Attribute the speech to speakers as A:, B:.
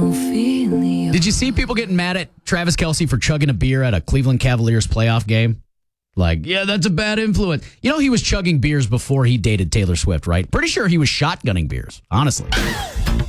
A: Did you see people getting mad at Travis Kelce for chugging a beer at a Cleveland Cavaliers playoff game? Like, yeah, that's a bad influence. You know, he was chugging beers before he dated Taylor Swift, right? Pretty sure he was shotgunning beers, honestly.